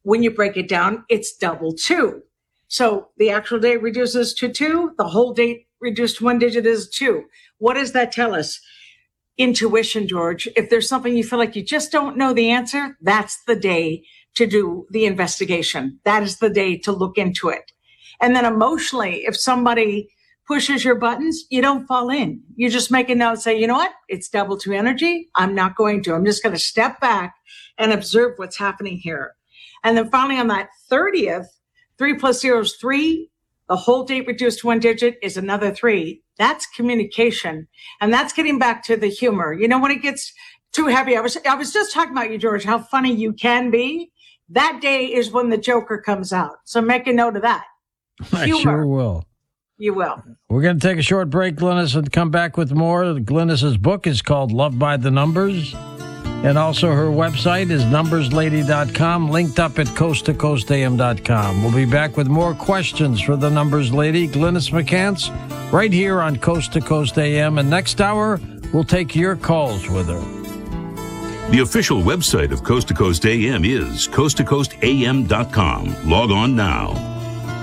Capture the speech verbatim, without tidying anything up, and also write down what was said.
when you break it down, it's double two. So the actual date reduces to two. The whole date reduced one digit is two. What does that tell us? Intuition, George. If there's something you feel like you just don't know the answer, that's the day to do the investigation. That is the day to look into it. And then emotionally, if somebody pushes your buttons, you don't fall in. You just make a note and say, you know what? It's double two energy. I'm not going to. I'm just going to step back and observe what's happening here. And then finally on that thirtieth, three plus zero is three. The whole date reduced to one digit is another three. That's communication. And that's getting back to the humor. You know, when it gets too heavy, I was, I was just talking about you, George, how funny you can be. That day is when the Joker comes out. So make a note of that. I Humor. sure will. You will. We're going to take a short break, Glynis, and come back with more. Glynis's book is called Love by the Numbers. And also her website is numbers lady dot com, linked up at coast to coast a m dot com. We'll be back with more questions for the Numbers Lady, Glynis McCants, right here on Coast to Coast A M. And next hour, we'll take your calls with her. The official website of Coast to Coast A M is coast to coast a m dot com. Log on now.